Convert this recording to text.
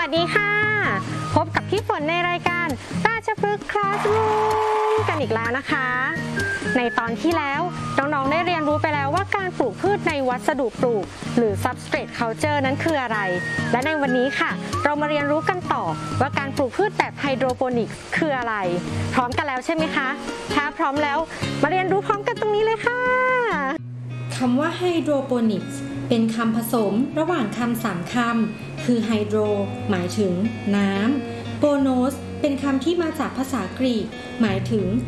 สดีค่ะพบกับพี่ฝนในรายการราชพฤกษ์คลาสรูมกันอีกแล้วนะคะในตอนที่แล้วน้องๆได้เรียนรู้ไปแล้วว่าการปลูกพืชในวัสดุปลูกหรือ substrate culture นั้นคืออะไรและในวันนี้ค่ะเรามาเรียนรู้กันต่อว่าการปลูกพืชแบบไฮโดรโปนิกส์คืออะไรพร้อมกันแล้วใช่ไหมคะถ้าพร้อมแล้วมาเรียนรู้พร้อมกันตรงนี้เลยค่ะคำว่าไฮโดรโปนิกส์เป็นคำผสมระหว่างคำ3 คำคือไฮโดรหมายถึงน้ำโปโนสเป็นคำที่มาจากภาษากรีกหมายถึง